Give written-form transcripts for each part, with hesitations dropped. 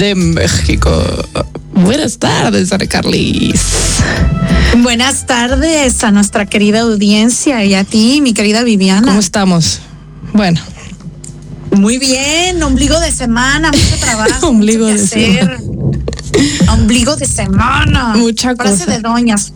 de México. Buenas tardes, Ana Carlis. Buenas tardes a nuestra querida audiencia y a ti, mi querida Viviana. ¿Cómo estamos? Bueno. Muy bien, ombligo de semana, mucho trabajo. Ombligo mucho que hacer. Ombligo de semana. Mucha Frase cosa. de doñas.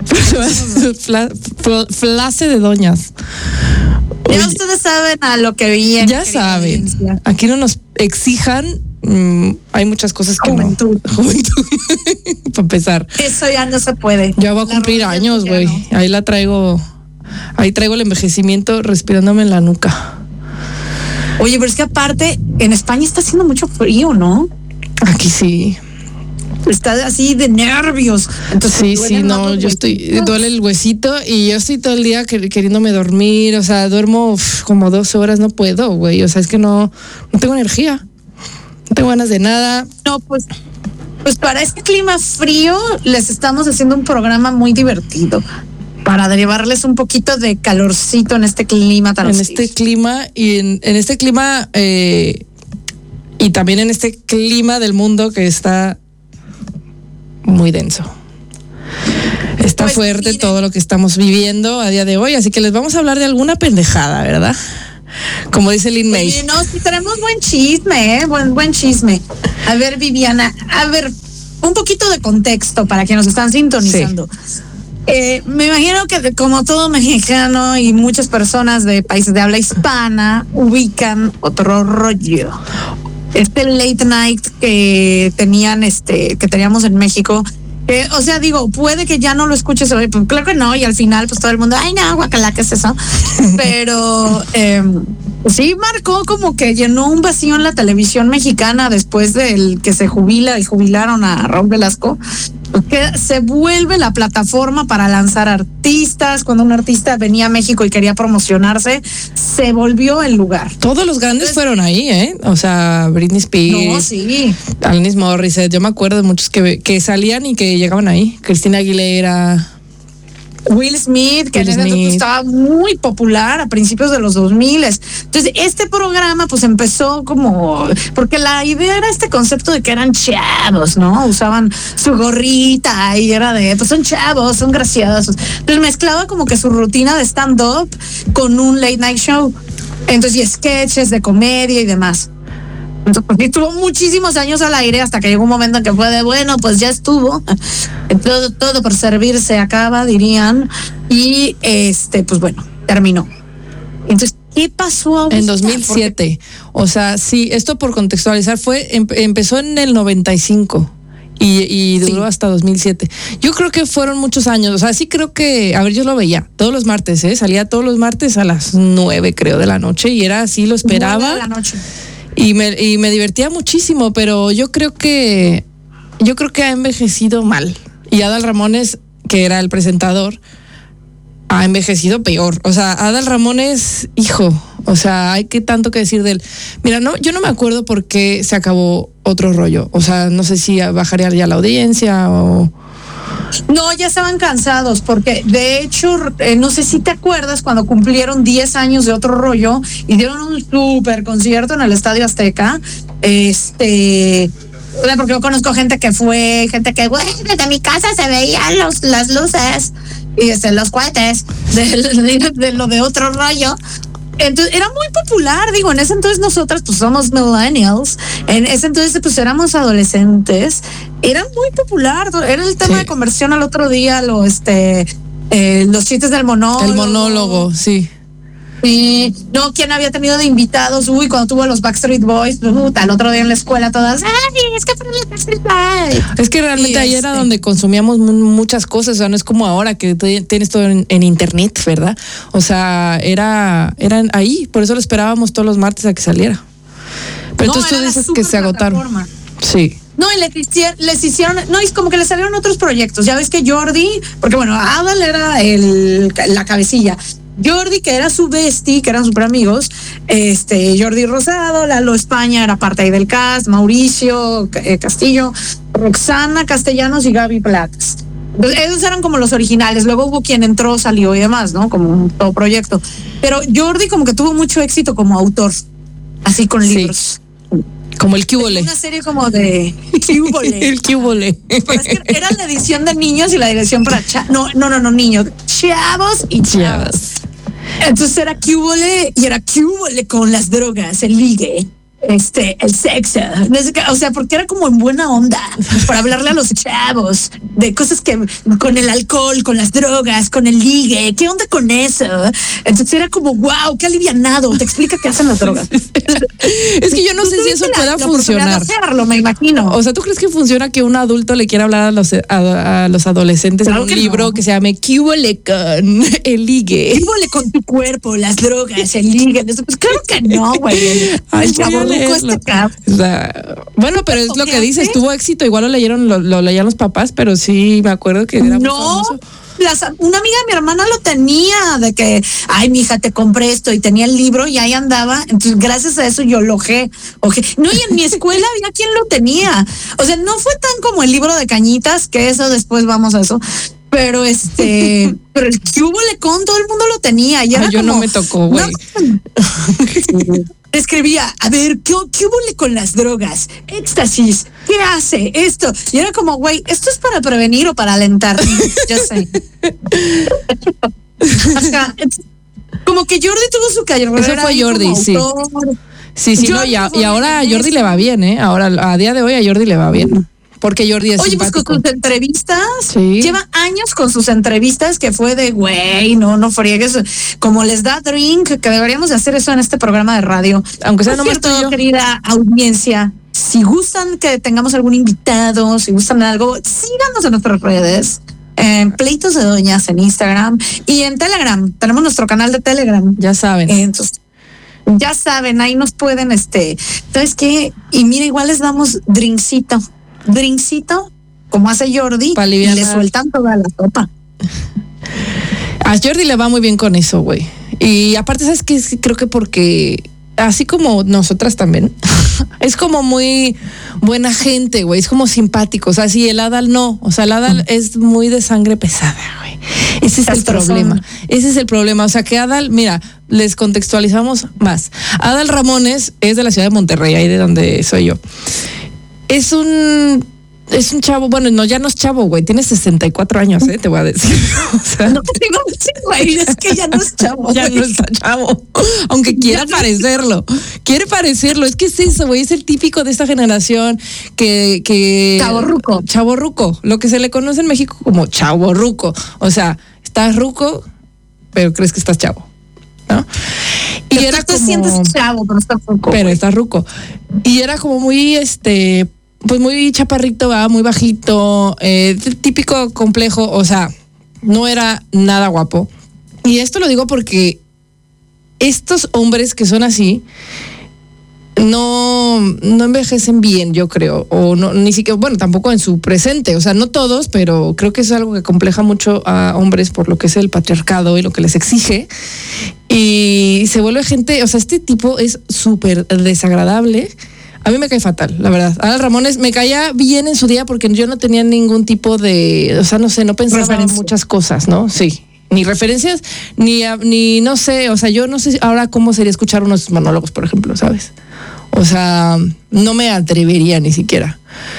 Frase de doñas. Ya ustedes saben a lo que viene. Ya saben. Aquí no nos exijan. Hay muchas cosas que Juventud. Juventud. Para empezar. Eso ya no se puede. Ya voy a cumplir años, güey. No. Ahí la traigo. Ahí traigo el envejecimiento respirándome en la nuca. Oye, pero es que aparte, en España está haciendo mucho frío, ¿no? Aquí sí. Está así de nervios. Entonces, sí, no, yo duele el huesito y yo estoy todo el día queriéndome dormir, o sea, duermo como 12 horas, no puedo, güey, o sea, es que no tengo energía, no tengo ganas de nada. No, pues para este clima frío les estamos haciendo un programa muy divertido para derivarles un poquito de calorcito en este clima tan hostil. En este clima y en este clima y también en este clima del mundo que está muy denso. Está pues fuerte, miren, todo lo que estamos viviendo a día de hoy, así que les vamos a hablar de alguna pendejada, ¿verdad? Como dice Lin May. Oye, no, sí tenemos buen chisme, buen chisme. A ver, Viviana, un poquito de contexto para que nos están sintonizando. Sí. Me imagino que como todo mexicano y muchas personas de países de habla hispana ubican otro rollo. Este late night que teníamos en México, o sea, digo, puede que ya no lo escuches hoy, pues claro que no, y al final pues todo el mundo, ay no, guacala, ¿qué es eso? Pero sí marcó como que llenó un vacío en la televisión mexicana después del que se jubilaron a Raúl Velasco, que se vuelve la plataforma para lanzar artistas. Cuando un artista venía a México y quería promocionarse, se volvió el lugar. Todos los grandes fueron ahí, o sea, Britney Spears, no, sí, Alanis Morissette, yo me acuerdo de muchos que salían y que llegaban ahí, Cristina Aguilera, Will Smith, que en ese entonces estaba muy popular a principios de los 2000. Entonces, este programa pues empezó como, porque la idea era este concepto de que eran chavos, ¿no? Usaban su gorrita y era de, pues son chavos, son graciosos. Entonces mezclaba como que su rutina de stand-up con un late night show. Entonces, y sketches de comedia y demás. Entonces, pues, estuvo muchísimos años al aire hasta que llegó un momento en que fue de, bueno, pues ya estuvo. Todo por servir se acaba, dirían. Y pues bueno, terminó. Entonces, ¿qué pasó ahorita? En 2007. O sea, sí, esto por contextualizar empezó en el 95 y duró hasta 2007. Yo creo que fueron muchos años. O sea, sí creo que, a ver, yo lo veía todos los martes, salía todos los martes a las 9, creo, de la noche, y era así, lo esperaba. 9 de la noche. Y me divertía muchísimo, pero yo creo que ha envejecido mal. Y Adal Ramones, que era el presentador, ha envejecido peor. O sea, Adal Ramones, hijo, o sea, hay que tanto que decir de él. Mira, yo no me acuerdo por qué se acabó Otro Rollo. O sea, no sé si bajaría ya la audiencia o... No, ya estaban cansados, porque de hecho, no sé si te acuerdas cuando cumplieron 10 años de Otro Rollo y dieron un súper concierto en el Estadio Azteca. Porque yo conozco gente que bueno, desde mi casa se veían las luces y los cohetes de lo de Otro Rollo. Entonces era muy popular, digo, en ese entonces nosotras pues somos millennials, en ese entonces pues éramos adolescentes, era muy popular, era el tema de conversión al otro día, los chistes del monólogo. El monólogo, sí. Y no, ¿quién había tenido de invitados? Uy, cuando tuvo a los Backstreet Boys, al otro día en la escuela todas, ay, es que fueron los Backstreet Boys. Es que realmente ahí era donde consumíamos muchas cosas, o sea, no es como ahora que tienes todo en internet, ¿verdad? O sea, eran ahí, por eso lo esperábamos todos los martes a que saliera. Pero entonces tú dices que se agotaron. Sí. No, y les hicieron, no, es como que les salieron otros proyectos. Ya ves que Jordi, porque bueno, Adal era la cabecilla. Jordi, que era su bestie, que eran súper amigos, Jordi Rosado, Lalo España era parte ahí del cast, Mauricio Castillo, Roxana Castellanos y Gaby Platas. Esos eran como los originales. Luego hubo quien entró, salió y demás, ¿no? Como un todo proyecto. Pero Jordi como que tuvo mucho éxito como autor, así con libros. Como el Cúbole. Una serie como de Cúbole. El Cúbole. Pero es que era la edición de niños y la dirección para no, niños. Chavos y chavas. Entonces era Cúbole y era Cúbole con las drogas, el ligue. El sexo, o sea, porque era como en buena onda para hablarle a los chavos de cosas que con el alcohol, con las drogas, con el ligue, ¿qué onda con eso? Entonces era como, wow, qué alivianado, te explica qué hacen las drogas. Es que yo no sé si eso pueda funcionar. Hacerlo, me imagino. O sea, ¿tú crees que funciona que un adulto le quiera hablar a los adolescentes en un libro que se llame Cúbole con el ligue? Cúbole con tu cuerpo, las drogas, el ligue. Pues claro que no, güey. El chavo bueno, pero es lo que dices, tuvo éxito, igual lo leían los papás, pero sí me acuerdo que era muy famoso. Una amiga de mi hermana lo tenía, de que, ay, mija, te compré esto, y tenía el libro y ahí andaba. Entonces, gracias a eso yo lo ojé. No, y en mi escuela había quien lo tenía. O sea, no fue tan como el libro de Cañitas, que eso después vamos a eso. Pero pero el Cúbole con todo el mundo lo tenía. Y era yo no me tocó, güey. Escribía, a ver, ¿qué hubo con las drogas? Éxtasis, ¿qué hace esto? Y era como, güey, ¿esto es para prevenir o para alentar? Ya sé. Ajá. Como que Jordi tuvo su carrera. Eso fue Jordi, sí. Sí, no, y ahora a Jordi le va bien, ¿eh? Ahora, a día de hoy a Jordi le va bien. Porque Jordi es simpático. Pues con sus entrevistas, lleva años con sus entrevistas, que fue de, güey, no friegues, como les da drink, que deberíamos de hacer eso en este programa de radio. Aunque sea nomás tuyo. Querida audiencia, si gustan que tengamos algún invitado, si gustan algo, síganos en nuestras redes. En Pleitos de Doñas en Instagram y en Telegram. Tenemos nuestro canal de Telegram. Ya saben. Entonces, ya saben, ahí nos pueden, ¿sabes qué? Y mira, igual les damos drinkcito, como hace Jordi, y le sueltan toda la sopa. A Jordi le va muy bien con eso, güey. Y aparte, ¿sabes qué? Creo que porque, así como nosotras también, es como muy buena gente, güey. Es como simpático. O sea, sí, el Adal no. O sea, el Adal es muy de sangre pesada, güey. Ese es el problema. Ese es el problema. O sea, que Adal, mira, les contextualizamos más. Adal Ramones es de la ciudad de Monterrey, ahí de donde soy yo. Es un chavo, bueno, no, ya no es chavo, güey, tiene 64 años, te voy a decir. O sea, no te digo, güey, es que ya no es chavo. Ya no está chavo, aunque quiera parecerlo. Quiere parecerlo, es que es eso, güey, es el típico de esta generación que chavorruco, lo que se le conoce en México como chavorruco. O sea, estás ruco, pero crees que estás chavo, ¿no? Y pero era tú te sientes chavo, pero estás ruco. Pero estás ruco. Y era como muy, pues muy chaparrito, ¿verdad? Muy bajito, típico complejo, o sea, no era nada guapo. Y esto lo digo porque estos hombres que son así no envejecen bien, yo creo, o no, ni siquiera, bueno, tampoco en su presente, o sea, no todos, pero creo que es algo que compleja mucho a hombres por lo que es el patriarcado y lo que les exige. Y se vuelve gente, o sea, este tipo es súper desagradable. A mí me cae fatal, la verdad. Adal Ramones me caía bien en su día porque yo no tenía ningún tipo de, o sea, no sé, no pensaba en muchas cosas, ¿no? Sí. Ni referencias, ni no sé, o sea, yo no sé ahora cómo sería escuchar unos monólogos, por ejemplo, ¿sabes? O sea, no me atrevería ni siquiera.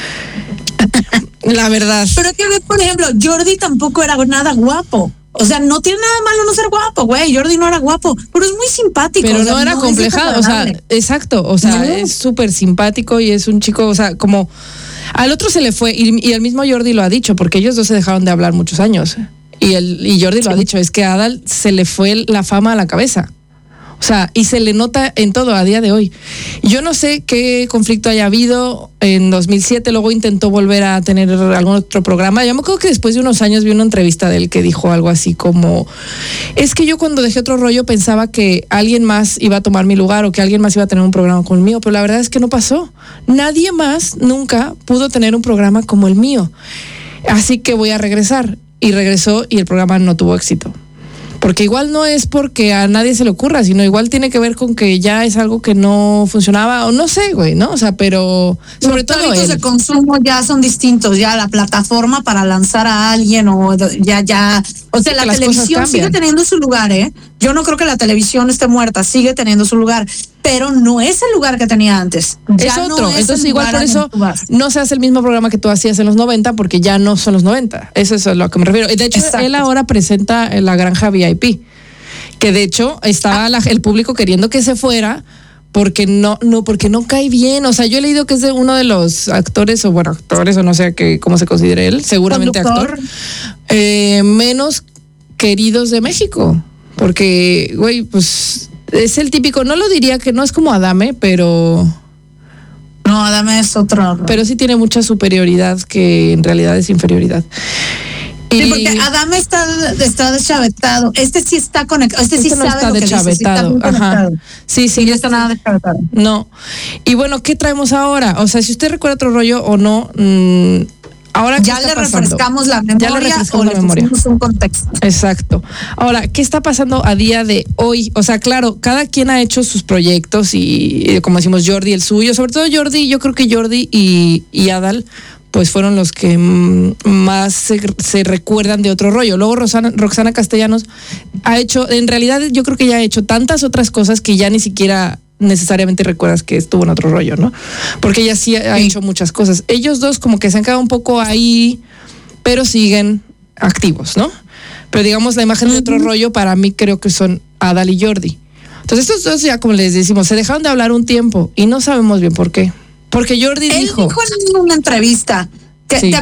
La verdad. Pero que, por ejemplo, Jordi tampoco era nada guapo. O sea, no tiene nada de malo no ser guapo, güey. Jordi no era guapo, pero es muy simpático. Pero no era complejado, o sea, exacto. O sea, es súper simpático y es un chico, o sea, como al otro se le fue, y el mismo Jordi lo ha dicho, porque ellos dos se dejaron de hablar muchos años. Y Jordi lo ha dicho, es que a Adal se le fue la fama a la cabeza. O sea, y se le nota en todo a día de hoy. Yo no sé qué conflicto haya habido. En 2007 luego intentó volver a tener algún otro programa. Yo me acuerdo que después de unos años vi una entrevista de él que dijo algo así como, es que yo cuando dejé Otro Rollo pensaba que alguien más iba a tomar mi lugar o que alguien más iba a tener un programa como el mío, pero la verdad es que no pasó. Nadie más nunca pudo tener un programa como el mío. Así que voy a regresar. Y regresó y el programa no tuvo éxito. Porque igual no es porque a nadie se le ocurra, sino igual tiene que ver con que ya es algo que no funcionaba, o no sé, güey, ¿no? O sea, pero sobre todo los hábitos de consumo ya son distintos, ya la plataforma para lanzar a alguien o ya O sea, la televisión sigue teniendo su lugar, ¿eh? Yo no creo que la televisión esté muerta, sigue teniendo su lugar, pero no es el lugar que tenía antes. Ya es otro. No es entonces igual por eso no se hace el mismo programa que tú hacías en los 90, porque ya no son los 90. Eso es a lo que me refiero. De hecho, exacto, él ahora presenta La Granja VIP, que de hecho estaba el público queriendo que se fuera, porque porque no cae bien. O sea, yo he leído que es de uno de los actores, o no sé cómo se considere él, seguramente conductor, actor, menos queridos de México. Porque, güey, pues es el típico, no lo diría que no es como Adame, pero... No, Adame es otro. Pero sí tiene mucha superioridad que en realidad es inferioridad. Sí, porque Adame está deschavetado. Este sí está conectado. Este sí no sabe está lo que deschavetado. Dice, sí está ajá. Sí, no está nada deschavetado. No. Y bueno, ¿qué traemos ahora? O sea, si usted recuerda otro rollo o no, ahora ya le refrescamos la memoria, ya le refrescamos la memoria. Un contexto. Exacto. Ahora, ¿qué está pasando a día de hoy? O sea, claro, cada quien ha hecho sus proyectos y como decimos, Jordi el suyo, sobre todo Jordi, yo creo que Jordi y Adal pues fueron los que más se recuerdan de otro rollo. Luego Roxana Castellanos ha hecho, en realidad yo creo que ya ha hecho tantas otras cosas que ya ni siquiera necesariamente recuerdas que estuvo en otro rollo, ¿no? Porque ella sí ha hecho muchas cosas. Ellos dos como que se han quedado un poco ahí, pero siguen activos, ¿no? Pero digamos, la imagen de otro rollo para mí creo que son Adal y Jordi. Entonces estos dos ya, como les decimos, se dejaron de hablar un tiempo y no sabemos bien por qué. Porque Jordi dijo... Él dijo en una entrevista que... Sí.